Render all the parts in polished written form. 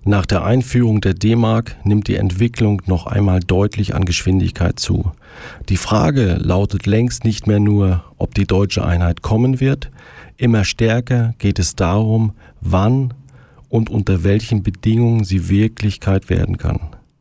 Nach der Einführung der D-Mark nimmt die Entwicklung noch einmal deutlich an Geschwindigkeit zu. Die Frage lautet längst nicht mehr nur, ob die deutsche Einheit kommen wird. Immer stärker geht es darum, wann und unter welchen Bedingungen sie Wirklichkeit werden kann.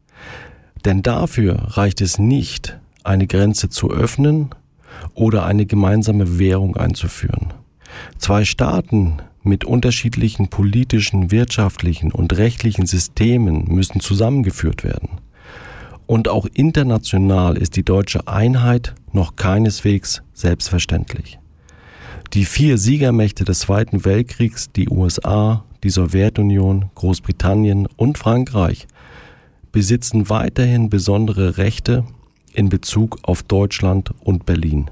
Denn dafür reicht es nicht, eine Grenze zu öffnen oder eine gemeinsame Währung einzuführen. Zwei Staaten mit unterschiedlichen politischen, wirtschaftlichen und rechtlichen Systemen müssen zusammengeführt werden. Und auch international ist die deutsche Einheit noch keineswegs selbstverständlich. Die 4 Siegermächte des Zweiten Weltkriegs, die USA, die Sowjetunion, Großbritannien und Frankreich, besitzen weiterhin besondere Rechte in Bezug auf Deutschland und Berlin.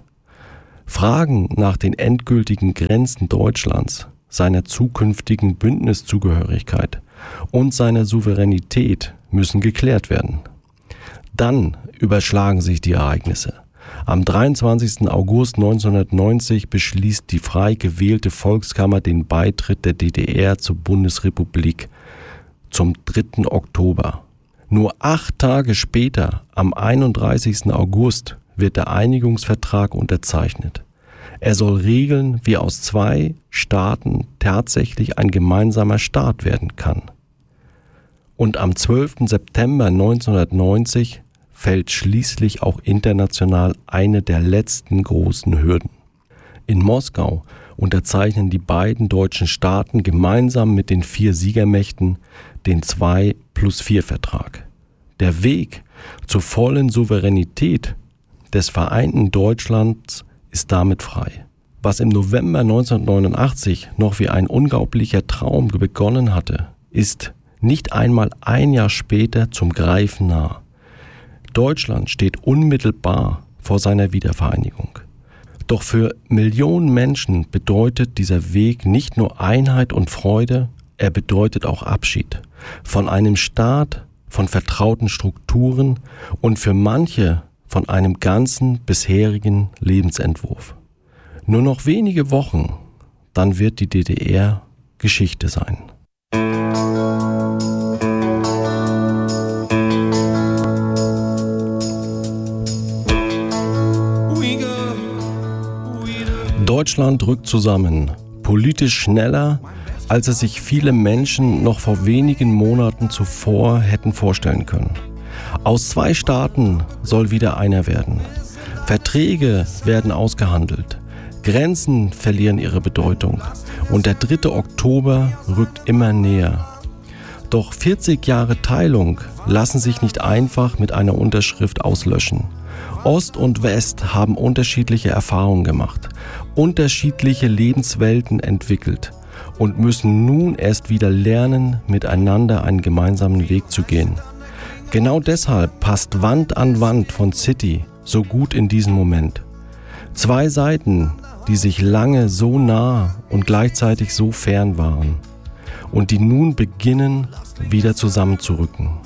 Fragen nach den endgültigen Grenzen Deutschlands, seiner zukünftigen Bündniszugehörigkeit und seiner Souveränität müssen geklärt werden. Dann überschlagen sich die Ereignisse. Am 23. August 1990 beschließt die frei gewählte Volkskammer den Beitritt der DDR zur Bundesrepublik zum 3. Oktober. Nur 8 Tage später, am 31. August, wird der Einigungsvertrag unterzeichnet. Er soll regeln, wie aus 2 Staaten tatsächlich ein gemeinsamer Staat werden kann. Und am 12. September 1990 fällt schließlich auch international eine der letzten großen Hürden. In Moskau unterzeichnen die beiden deutschen Staaten gemeinsam mit den 4 Siegermächten den 2+4-Vertrag. Der Weg zur vollen Souveränität des vereinten Deutschlands ist damit frei. Was im November 1989 noch wie ein unglaublicher Traum begonnen hatte, ist nicht einmal ein Jahr später zum Greifen nah. Deutschland steht unmittelbar vor seiner Wiedervereinigung. Doch für Millionen Menschen bedeutet dieser Weg nicht nur Einheit und Freude, er bedeutet auch Abschied von einem Staat, von vertrauten Strukturen und für manche von einem ganzen bisherigen Lebensentwurf. Nur noch wenige Wochen, dann wird die DDR Geschichte sein. Deutschland rückt zusammen, politisch schneller, als es sich viele Menschen noch vor wenigen Monaten zuvor hätten vorstellen können. Aus 2 Staaten soll wieder einer werden. Verträge werden ausgehandelt. Grenzen verlieren ihre Bedeutung. Und der 3. Oktober rückt immer näher. Doch 40 Jahre Teilung lassen sich nicht einfach mit einer Unterschrift auslöschen. Ost und West haben unterschiedliche Erfahrungen gemacht, unterschiedliche Lebenswelten entwickelt und müssen nun erst wieder lernen, miteinander einen gemeinsamen Weg zu gehen. Genau deshalb passt Wand an Wand von City so gut in diesen Moment. 2 Seiten, die sich lange so nah und gleichzeitig so fern waren und die nun beginnen, wieder zusammenzurücken.